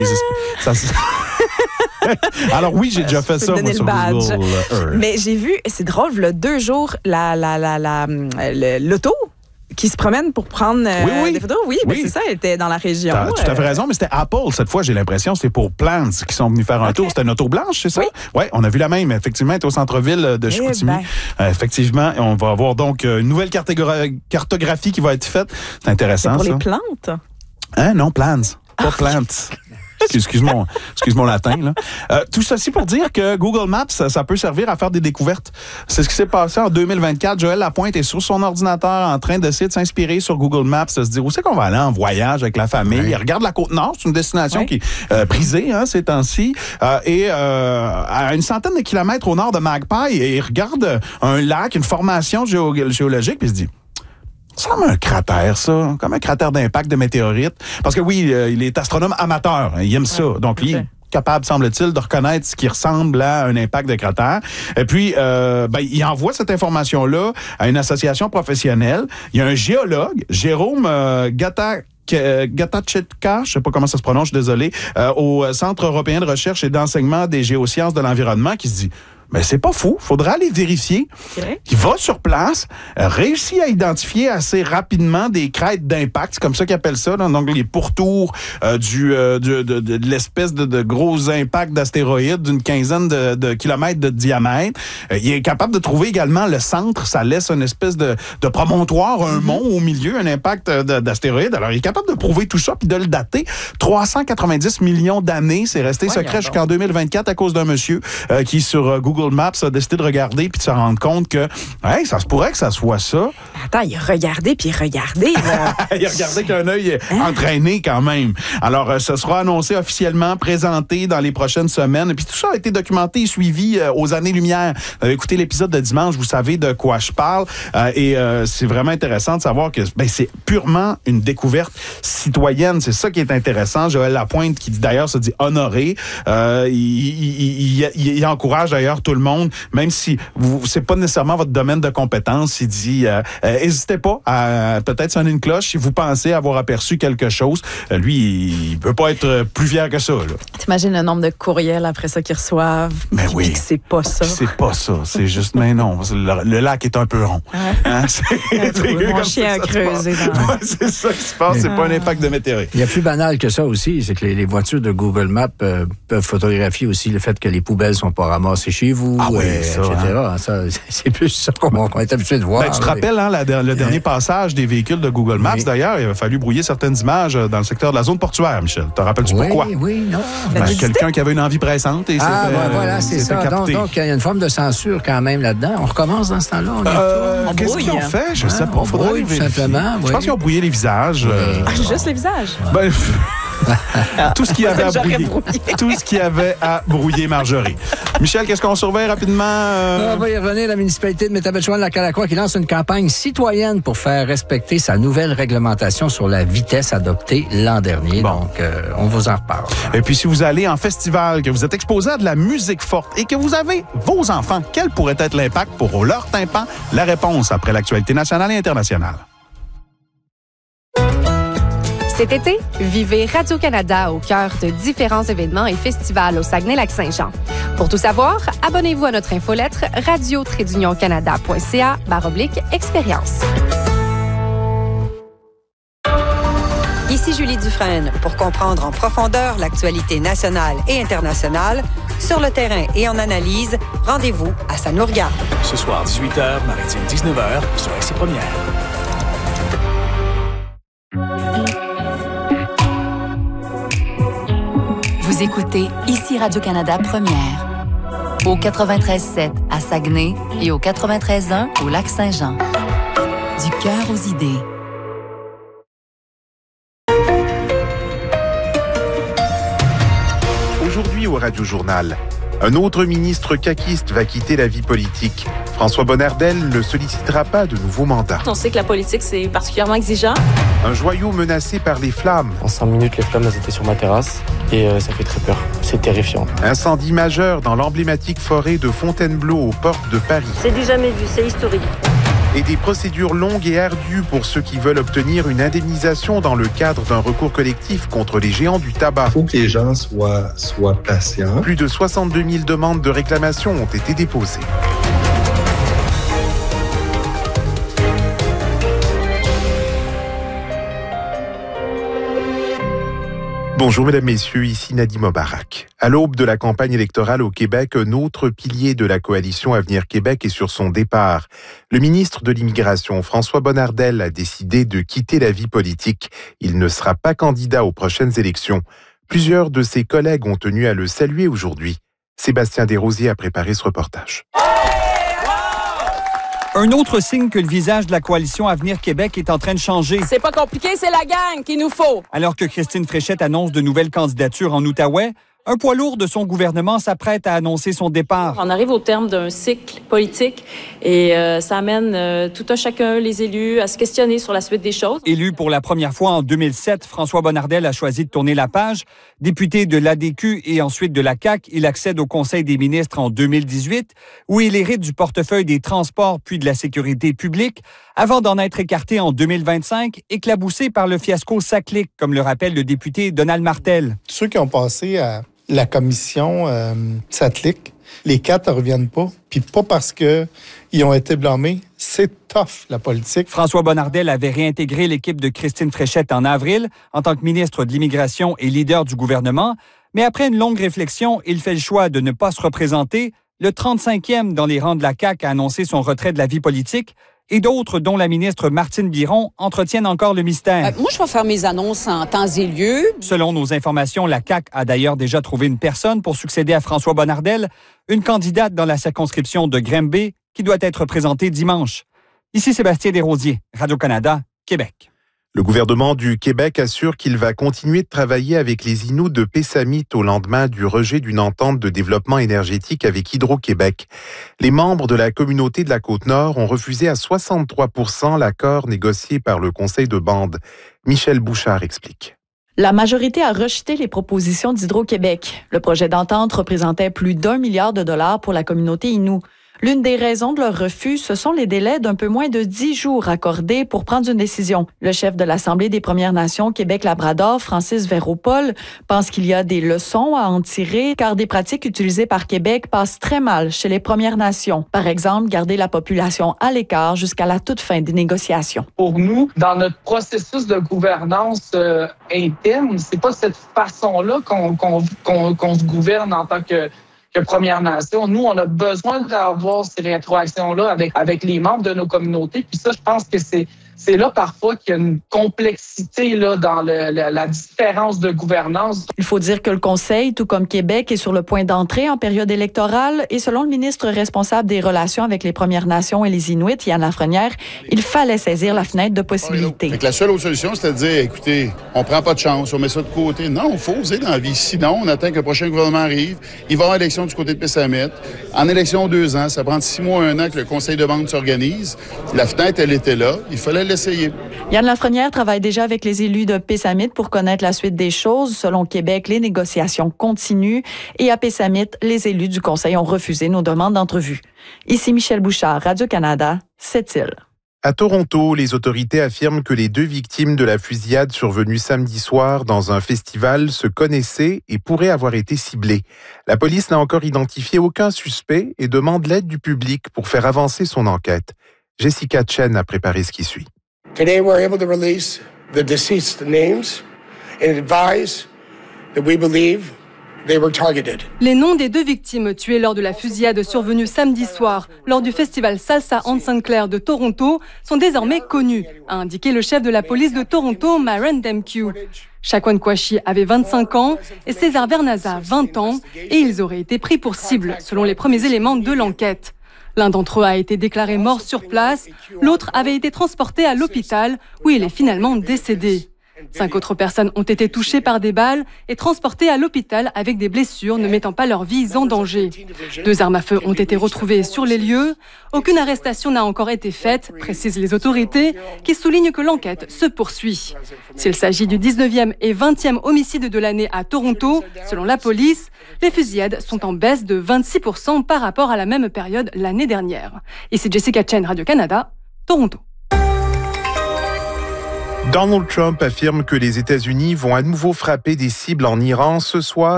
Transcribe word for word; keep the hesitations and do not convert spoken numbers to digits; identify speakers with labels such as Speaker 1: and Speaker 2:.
Speaker 1: Ça, alors oui, j'ai déjà fait ça moi, sur Google Earth.
Speaker 2: Mais j'ai vu, c'est drôle, il y a deux jours, la, la, la, la, la, l'auto qui se promène pour prendre euh,
Speaker 1: oui, oui.
Speaker 2: des photos. Oui, oui. Ben c'est ça, elle était dans la région.
Speaker 1: T'as tout à fait raison, mais c'était Apple cette fois, j'ai l'impression. C'est pour Plants qui sont venus faire un okay. tour. C'était une auto blanche, c'est ça? Oui. Oui, on a vu la même. Effectivement, elle est au centre-ville de Chicoutimi. Eh ben. euh, effectivement, on va avoir donc une nouvelle cartogra- cartographie qui va être faite. C'est intéressant,
Speaker 2: c'est pour
Speaker 1: ça.
Speaker 2: les plantes?
Speaker 1: Hein? Non, Plants. Pas Plants. Excuse mon, excuse mon latin. Là. Euh, tout ceci pour dire que Google Maps, ça, ça peut servir à faire des découvertes. C'est ce qui s'est passé en deux mille vingt-quatre. Joël Lapointe est sur son ordinateur en train d'essayer de s'inspirer sur Google Maps, de se dire où c'est qu'on va aller en voyage avec la famille. Oui. Il regarde la Côte-Nord, c'est une destination oui. qui est euh, prisée hein, ces temps-ci. Euh, et euh, à une centaine de kilomètres au nord de Magpie, il regarde un lac, une formation géo- géologique, puis il se dit... Ça ressemble à un cratère, ça, comme un cratère d'impact de météorite. Parce que oui, euh, il est astronome amateur, hein, il aime ça. Donc, okay. il est capable, semble-t-il, de reconnaître ce qui ressemble à un impact de cratère. Et puis, euh, ben, il envoie cette information-là à une association professionnelle. Il y a un géologue, Jérôme euh, Gata... Gatachetka, je ne sais pas comment ça se prononce, je suis désolé, euh, au Centre européen de recherche et d'enseignement des géosciences de l'environnement, qui se dit... Mais c'est pas fou, faudra aller vérifier. Okay. Il va sur place, euh, réussit à identifier assez rapidement des crêtes d'impact, c'est comme ça qu'ils appellent ça, là, donc les pourtours euh, du, euh, du, de, de, de l'espèce de, de gros impact d'astéroïdes d'une quinzaine de, de kilomètres de diamètre. Euh, il est capable de trouver également le centre, ça laisse une espèce de, de promontoire, un mm-hmm. mont au milieu, un impact de, d'astéroïdes. Alors il est capable de prouver tout ça puis de le dater. trois cent quatre-vingt-dix millions d'années, c'est resté ouais, secret jusqu'en deux mille vingt-quatre à cause d'un monsieur euh, qui sur euh, Google Maps a décidé de regarder puis de se rendre compte que hey, ça se pourrait que ça soit ça.
Speaker 2: Attends, il a regardé puis regardé.
Speaker 1: Il a regardé qu'un œil hein? entraîné quand même. Alors, euh, ce sera annoncé officiellement, présenté dans les prochaines semaines. Et puis tout ça a été documenté et suivi euh, aux années-lumière. Vous avez écouté l'épisode de dimanche, vous savez de quoi je parle. Euh, et euh, c'est vraiment intéressant de savoir que ben, c'est purement une découverte citoyenne. C'est ça qui est intéressant. Joël Lapointe, qui d'ailleurs se dit honoré, euh, il, il, il, il, il encourage d'ailleurs tout le monde, même si vous, c'est pas nécessairement votre domaine de compétence, il dit, euh, euh, n'hésitez pas à peut-être sonner une cloche si vous pensez avoir aperçu quelque chose. Euh, lui, il peut pas être plus fier que ça. Là.
Speaker 2: T'imagines le nombre de courriels après ça qu'ils reçoivent?
Speaker 1: Mais oui.
Speaker 2: Puis que c'est pas ça.
Speaker 1: C'est pas ça. C'est juste, mais non, le, le lac est un peu rond.
Speaker 2: Ouais. Hein? C'est, c'est mon chien a creusé. Dans...
Speaker 1: Ouais, c'est ça qui se passe. C'est ah. pas un impact de météorite.
Speaker 3: Il y a plus banal que ça aussi, c'est que les, les voitures de Google Maps euh, peuvent photographier aussi le fait que les poubelles sont pas ramassées chez vous.
Speaker 1: Ah oui,
Speaker 3: euh,
Speaker 1: ça,
Speaker 3: et cetera. Hein? Ça, c'est plus ça qu'on, qu'on est habitué de voir.
Speaker 1: Ben, tu te rappelles hein, la, le dernier hein? passage des véhicules de Google Maps, oui. d'ailleurs, il a fallu brouiller certaines images dans le secteur de la zone portuaire, Michel. Te rappelles-tu
Speaker 3: oui,
Speaker 1: pourquoi?
Speaker 3: Oui, non.
Speaker 1: Ben, quelqu'un qui avait une envie pressante et
Speaker 3: ah,
Speaker 1: s'est
Speaker 3: ben,
Speaker 1: fait,
Speaker 3: voilà, c'est ça. Donc, donc, il y a une forme de censure quand même là-dedans. On recommence dans ce temps-là. On
Speaker 1: euh, on qu'est-ce qu'ils ont fait? Je ne sais pas.
Speaker 3: On brouille, tout simplement.
Speaker 1: Je
Speaker 3: oui.
Speaker 1: pense qu'ils ont brouillé les visages.
Speaker 2: Oui. Euh... Ah, juste les visages?
Speaker 1: Ben, tout ce qu'il y avait à brouiller. Tout ce qu'il y avait à brouiller, Marjorie. Michel, qu'est-ce qu'on surveille rapidement? Euh...
Speaker 3: On va y revenir. La municipalité de Métabetchouan-Lacalacroix qui lance une campagne citoyenne pour faire respecter sa nouvelle réglementation sur la vitesse adoptée l'an dernier. Bon. Donc, euh, on vous en reparle.
Speaker 1: Et puis, si vous allez en festival, que vous êtes exposé à de la musique forte et que vous avez vos enfants, quel pourrait être l'impact pour leur tympan? La réponse après l'actualité nationale et internationale.
Speaker 4: Cet été, vivez Radio-Canada au cœur de différents événements et festivals au Saguenay-Lac-Saint-Jean. Pour tout savoir, abonnez-vous à notre infolettre radio tiret union canada point c a barre oblique expérience.
Speaker 5: Ici Julie Dufresne pour comprendre en profondeur l'actualité nationale et internationale. Sur le terrain et en analyse, rendez-vous à Ça nous regarde.
Speaker 6: Ce soir, dix-huit heures, maritime dix-neuf heures, sur R C Première.
Speaker 7: Vous écoutez ici Radio-Canada Première, au quatre-vingt-treize sept à Saguenay et au quatre-vingt-treize un au Lac-Saint-Jean. Du cœur aux idées.
Speaker 8: Aujourd'hui au Radio-Journal, un autre ministre caquiste va quitter la vie politique. François Bonnardel ne sollicitera pas de nouveaux mandats.
Speaker 9: On sait que la politique, c'est particulièrement exigeant.
Speaker 8: Un joyau menacé par les flammes.
Speaker 10: En cinq minutes, les flammes elles étaient sur ma terrasse et euh, ça fait très peur. C'est terrifiant.
Speaker 8: Incendie majeur dans l'emblématique forêt de Fontainebleau aux portes de Paris.
Speaker 11: C'est du jamais vu, c'est historique.
Speaker 8: Et des procédures longues et ardues pour ceux qui veulent obtenir une indemnisation dans le cadre d'un recours collectif contre les géants du tabac.
Speaker 11: Il faut que les gens soient, soient patients.
Speaker 8: Plus de soixante-deux mille demandes de réclamation ont été déposées. Bonjour mesdames, messieurs, ici Nadim Obarak. À l'aube de la campagne électorale au Québec, un autre pilier de la coalition Avenir Québec est sur son départ. Le ministre de l'Immigration, François Bonnardel, a décidé de quitter la vie politique. Il ne sera pas candidat aux prochaines élections. Plusieurs de ses collègues ont tenu à le saluer aujourd'hui. Sébastien Desrosiers a préparé ce reportage.
Speaker 12: Un autre signe que le visage de la coalition Avenir Québec est en train de changer.
Speaker 13: C'est pas compliqué, c'est la gang qu'il nous faut.
Speaker 12: Alors que Christine Fréchette annonce de nouvelles candidatures en Outaouais, un poids lourd de son gouvernement s'apprête à annoncer son départ.
Speaker 9: On arrive au terme d'un cycle politique et euh, ça amène euh, tout un chacun, les élus, à se questionner sur la suite des choses.
Speaker 12: Élu pour la première fois en deux mille sept, François Bonnardel a choisi de tourner la page. Député de l'A D Q et ensuite de la C A Q, il accède au Conseil des ministres en deux mille dix-huit, où il hérite du portefeuille des transports puis de la sécurité publique, avant d'en être écarté en deux mille vingt-cinq, éclaboussé par le fiasco SACLIC, comme le rappelle le député Donald Martel.
Speaker 14: Ceux qui ont passé à la commission euh, SACLIC, les quatre ne reviennent pas, puis pas parce qu'ils ont été blâmés. C'est tough, la politique.
Speaker 12: François Bonnardel avait réintégré l'équipe de Christine Fréchette en avril en tant que ministre de l'Immigration et leader du gouvernement, mais après une longue réflexion, il fait le choix de ne pas se représenter. Le trente-cinquième dans les rangs de la C A Q a annoncé son retrait de la vie politique, et d'autres, dont la ministre Martine Biron, entretiennent encore le mystère.
Speaker 15: Euh, moi, je vais faire mes annonces en temps et lieu.
Speaker 12: Selon nos informations, la C A Q a d'ailleurs déjà trouvé une personne pour succéder à François Bonnardel, une candidate dans la circonscription de Granby qui doit être présentée dimanche. Ici Sébastien Desrosiers, Radio-Canada, Québec.
Speaker 8: Le gouvernement du Québec assure qu'il va continuer de travailler avec les Inuits de Pessamit au lendemain du rejet d'une entente de développement énergétique avec Hydro-Québec. Les membres de la communauté de la Côte-Nord ont refusé à soixante-trois pour cent l'accord négocié par le Conseil de bande. Michel Bouchard explique.
Speaker 16: La majorité a rejeté les propositions d'Hydro-Québec. Le projet d'entente représentait plus d'un milliard de dollars pour la communauté Innu. L'une des raisons de leur refus, ce sont les délais d'un peu moins de dix jours accordés pour prendre une décision. Le chef de l'Assemblée des Premières Nations Québec-Labrador, Francis Véropol, pense qu'il y a des leçons à en tirer car des pratiques utilisées par Québec passent très mal chez les Premières Nations. Par exemple, garder la population à l'écart jusqu'à la toute fin des négociations.
Speaker 17: Pour nous, dans notre processus de gouvernance euh, interne, c'est pas cette façon-là qu'on, qu'on, qu'on, qu'on se gouverne en tant que que Première Nation. Nous, on a besoin d'avoir ces rétroactions-là avec, avec les membres de nos communautés. Puis ça, je pense que c'est, c'est là parfois qu'il y a une complexité là, dans le, la, la différence de gouvernance.
Speaker 16: Il faut dire que le Conseil, tout comme Québec, est sur le point d'entrer en période électorale et selon le ministre responsable des relations avec les Premières Nations et les Inuits, Yann Lafrenière, il fallait saisir la fenêtre de possibilités.
Speaker 18: Fait que la seule autre solution, c'était de dire, écoutez, on prend pas de chance, on met ça de côté. Non, il faut oser dans la vie. Sinon, on attend que le prochain gouvernement arrive. Il va y avoir élection du côté de Pessamit. En élection, deux ans. Ça prend six mois, un an que le Conseil de bande s'organise. La fenêtre, elle était là. Il fallait l'essayer.
Speaker 16: Yann Lafrenière travaille déjà avec les élus de Pessamit pour connaître la suite des choses. Selon Québec, les négociations continuent et à Pessamit, les élus du Conseil ont refusé nos demandes d'entrevue. Ici Michel Bouchard, Radio-Canada, Sept-Îles.
Speaker 8: À Toronto, les autorités affirment que les deux victimes de la fusillade survenue samedi soir dans un festival se connaissaient et pourraient avoir été ciblées. La police n'a encore identifié aucun suspect et demande l'aide du public pour faire avancer son enquête. Jessica Chen a préparé ce qui suit.
Speaker 19: Today we're able to release the deceased names and advise that we believe they were targeted.
Speaker 20: Les noms des deux victimes tuées lors de la fusillade survenue samedi soir lors du festival Salsa on Sainte Claire de Toronto sont désormais connus, a indiqué le chef de la police de Toronto, Maren Demkew. Shaquan Kouachi avait vingt-cinq ans et César Vernaza vingt ans et ils auraient été pris pour cible selon les premiers éléments de l'enquête. L'un d'entre eux a été déclaré mort sur place, l'autre avait été transporté à l'hôpital où il est finalement décédé. Cinq autres personnes ont été touchées par des balles et transportées à l'hôpital avec des blessures ne mettant pas leurs vies en danger. Deux armes à feu ont été retrouvées sur les lieux. Aucune arrestation n'a encore été faite, précisent les autorités, qui soulignent que l'enquête se poursuit. S'il s'agit du dix-neuvième et vingtième homicide de l'année à Toronto, selon la police, les fusillades sont en baisse de vingt-six pour cent par rapport à la même période l'année dernière. Ici Jessica Chen, Radio-Canada, Toronto.
Speaker 8: Donald Trump affirme que les États-Unis vont à nouveau frapper des cibles en Iran ce soir.